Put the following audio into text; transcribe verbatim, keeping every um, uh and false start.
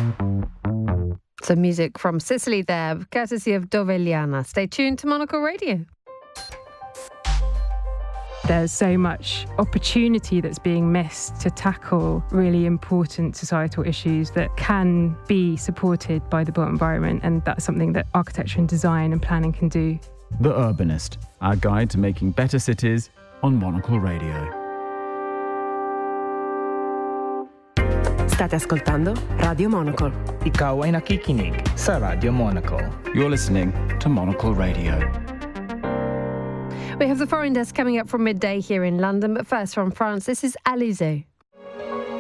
Some music from Sicily there, courtesy of Dovegliana. Stay tuned to Monocle Radio. There's so much opportunity that's being missed to tackle really important societal issues that can be supported by the built environment, and that's something that architecture and design and planning can do. The Urbanist, our guide to making better cities on Monocle Radio. State ascoltando Radio Monocle. Ikaw ay nakikinig sa Radio Monocle. You're listening to Monocle Radio. We have the Foreign Desk coming up from midday here in London, but first from France, this is Alizé.